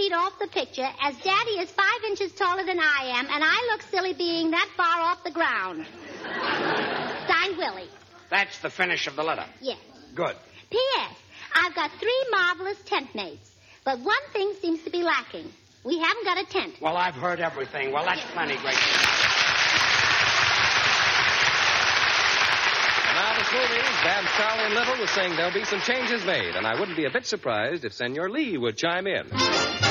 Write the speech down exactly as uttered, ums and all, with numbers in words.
feet off the picture, as Daddy is five inches taller than I am, and I look silly being that far off the ground. Signed, Willie. That's the finish of the letter. Yes. Good. P S. I've got three marvelous tent mates, but one thing seems to be lacking. We haven't got a tent. Well, I've heard everything. Well, that's plenty, Gracie. Now the Smoothies, Babs, Charlie, and Little was saying there'll be some changes made, and I wouldn't be a bit surprised if Senor Lee would chime in.